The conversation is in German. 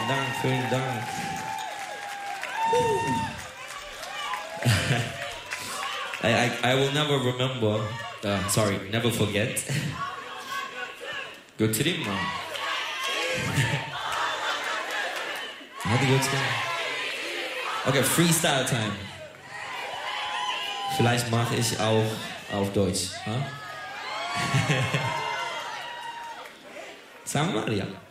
Vielen Dank, vielen Dank. I will never remember, never forget. Go to the mom. How do you explain? Okay, Freestyle Time. Vielleicht mache ich auch auf Deutsch. Huh? Sagen wir mal, ja.